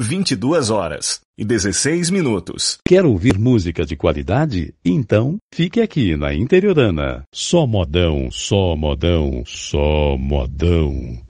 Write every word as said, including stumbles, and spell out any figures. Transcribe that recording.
vinte e duas horas e dezesseis minutos. Quer ouvir música de qualidade? Então, fique aqui na Interiorana. Só modão, só modão, só modão.